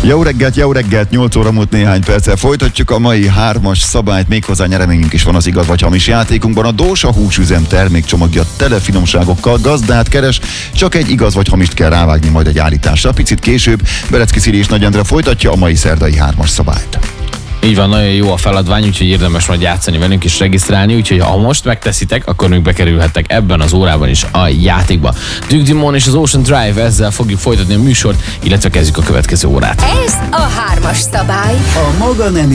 Jó reggelt, 8 óra múlt néhány perccel. Folytatjuk a mai 3-as szabályt, méghozzá nyereményünk is van az igaz vagy hamis játékunkban. A Dósa húsüzem termékcsomagja tele finomságokkal gazdát keres, csak egy igaz vagy hamist kell rávágni majd egy állításra. Picit később Berecki Szili és Nagy Endre folytatja a mai szerdai 3-as szabályt. Így van, nagyon jó a feladvány, úgyhogy érdemes majd játszani velünk és regisztrálni, úgyhogy ha most megteszitek, akkor még bekerülhettek ebben az órában is a játékba. Duke Dumont és az Ocean Drive, ezzel fogjuk folytatni a műsort, illetve kezdjük a következő órát. Ez a 3-as szabály. A maga nem